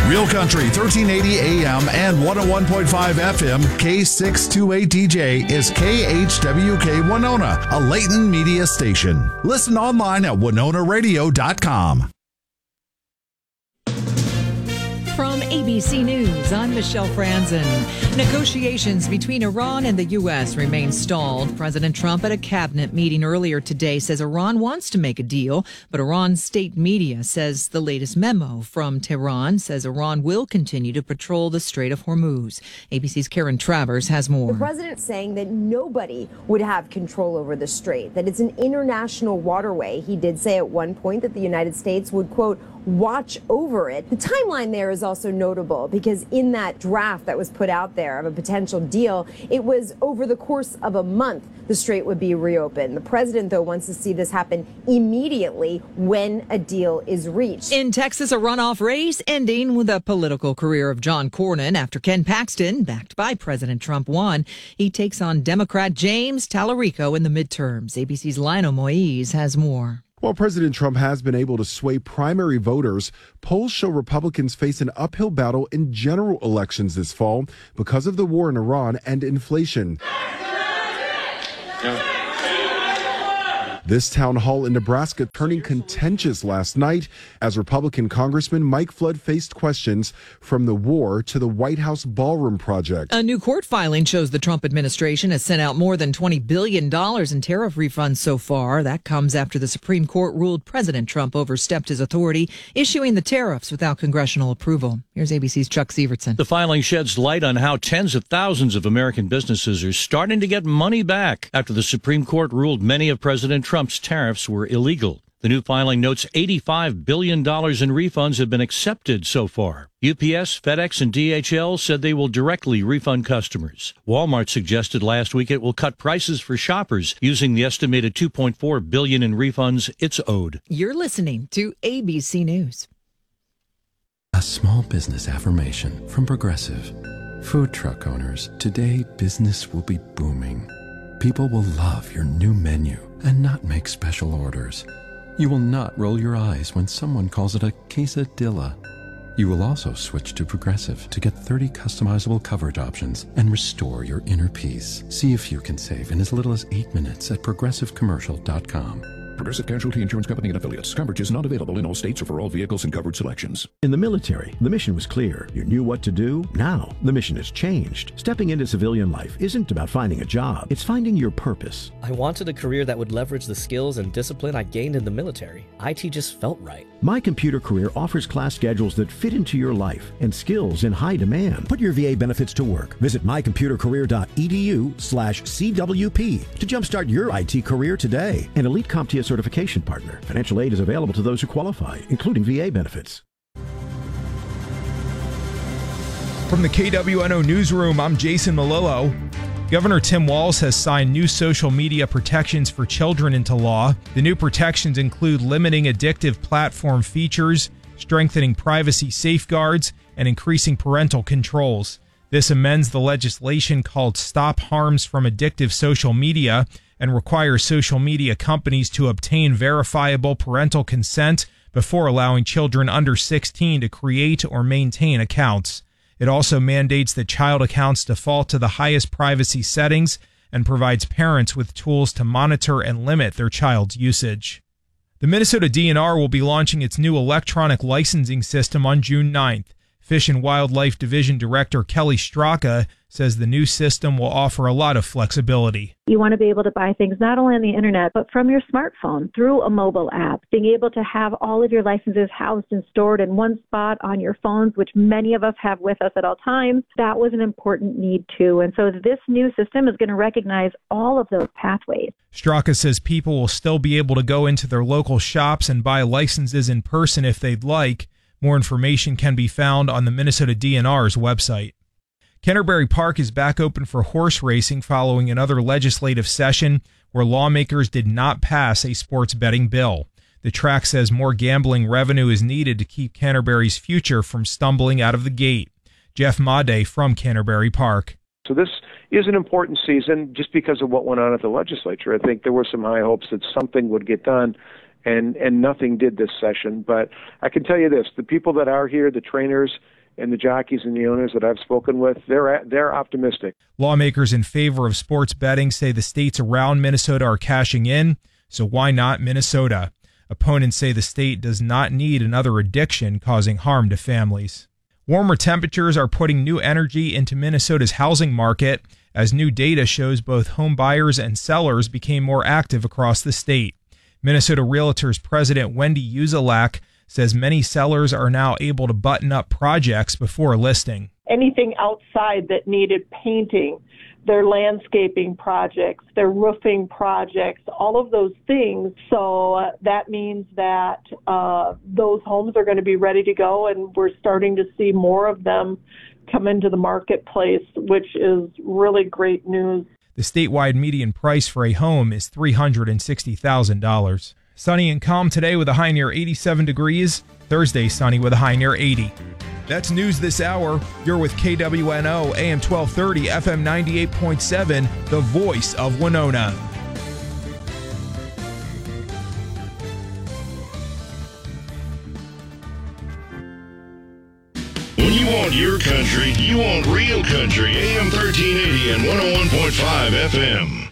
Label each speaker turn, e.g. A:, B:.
A: Real Country 1380 AM and 101.5 FM K628DJ is KHWK Winona, a Layton media station. Listen online at WinonaRadio.com.
B: From ABC News, I'm Michelle Franzen. Negotiations between Iran and the U.S. remain stalled. President Trump at a cabinet meeting earlier today says Iran wants to make a deal, but Iran's state media says the latest memo from Tehran says Iran will continue to patrol the Strait of Hormuz. ABC's Karen Travers has more.
C: The president saying that nobody would have control over the strait, that it's an international waterway. He did say at one point that the United States would, quote, watch over it. The timeline there is also notable because in that draft that was put out there of a potential deal, it was over the course of a month the strait would be reopened. The president, though, wants to see this happen immediately when a deal is reached.
B: In Texas, a runoff race ending with a political career of John Cornyn after Ken Paxton, backed by President Trump, won. He takes on Democrat James Tallarico in the midterms. ABC's Lionel Moise has more.
D: While President Trump has been able to sway primary voters, polls show Republicans face an uphill battle in general elections this fall because of the war in Iran and inflation. This town hall in Nebraska turning contentious last night as Republican Congressman Mike Flood faced questions from the war to the White House ballroom project.
B: A new court filing shows the Trump administration has sent out more than $20 billion in tariff refunds so far. That comes after the Supreme Court ruled President Trump overstepped his authority, issuing the tariffs without congressional approval. Here's ABC's Chuck Sievertson.
E: The filing sheds light on how tens of thousands of American businesses are starting to get money back after the Supreme Court ruled many of President Trump's tariffs were illegal. The new filing notes $85 billion in refunds have been accepted so far. UPS, FedEx, and DHL said they will directly refund customers. Walmart suggested last week it will cut prices for shoppers using the estimated $2.4 billion in refunds it's owed.
B: You're listening to ABC News.
F: A small business affirmation from Progressive. Food truck owners, today business will be booming. People will love your new menu and not make special orders. You will not roll your eyes when someone calls it a quesadilla. You will also switch to Progressive to get 30 customizable coverage options and restore your inner peace. See if you can save in as little as 8 minutes at progressivecommercial.com.
G: Progressive Casualty Insurance Company and Affiliates. Coverage is not available in all states or for all vehicles and coverage selections.
H: In the military, the mission was clear. You knew what to do. Now, the mission has changed. Stepping into civilian life isn't about finding a job. It's finding your purpose.
I: I wanted a career that would leverage the skills and discipline I gained in the military. IT just felt right.
H: My Computer Career offers class schedules that fit into your life and skills in high demand. Put your VA benefits to work. Visit mycomputercareer.edu/CWP to jumpstart your IT career today. An elite CompTIA certification partner. Financial aid is available to those who qualify, including VA benefits.
J: From the KWNO Newsroom, I'm Jason Malillo. Governor Tim Walz has signed new social media protections for children into law. The new protections include limiting addictive platform features, strengthening privacy safeguards, and increasing parental controls. This amends the legislation called Stop Harms from Addictive Social Media and requires social media companies to obtain verifiable parental consent before allowing children under 16 to create or maintain accounts. It also mandates that child accounts default to the highest privacy settings and provides parents with tools to monitor and limit their child's usage. The Minnesota DNR will be launching its new electronic licensing system on June 9th. Fish and Wildlife Division Director Kelly Straka says the new system will offer a lot of flexibility.
K: You want to be able to buy things not only on the internet, but from your smartphone through a mobile app. Being able to have all of your licenses housed and stored in one spot on your phones, which many of us have with us at all times, that was an important need too. And so this new system is going to recognize all of those pathways.
J: Straka says people will still be able to go into their local shops and buy licenses in person if they'd like. More information can be found on the Minnesota DNR's website. Canterbury Park is back open for horse racing following another legislative session where lawmakers did not pass a sports betting bill. The track says more gambling revenue is needed to keep Canterbury's future from stumbling out of the gate. Jeff Made from Canterbury Park.
L: So this is an important season just because of what went on at the legislature. I think there were some high hopes that something would get done, and nothing did this session. But I can tell you this, the people that are here, the trainers and the jockeys and the owners that I've spoken with, they're optimistic.
J: Lawmakers in favor of sports betting say the states around Minnesota are cashing in, so why not Minnesota? Opponents say the state does not need another addiction causing harm to families. Warmer temperatures are putting new energy into Minnesota's housing market as new data shows both home buyers and sellers became more active across the state. Minnesota Realtors President Wendy Uzelak says many sellers are now able to button up projects before listing.
M: Anything outside that needed painting, their landscaping projects, their roofing projects, all of those things. So that means that those homes are going to be ready to go, and we're starting to see more of them come into the marketplace, which is really great news.
J: The statewide median price for a home is $360,000. Sunny and calm today with a high near 87 degrees. Thursday, sunny with a high near 80. That's news this hour. You're with KWNO, AM 1230, FM 98.7, the voice of Winona.
N: When you want your country, you want real country. AM 1380 and 101.5 FM.